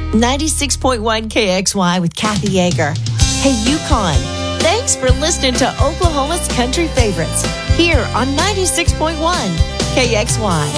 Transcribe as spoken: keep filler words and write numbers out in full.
ninety-six point one K X Y with Kathy Yeager. Hey, Yukon, thanks for listening to Oklahoma's Country Favorites here on ninety-six point one K X Y.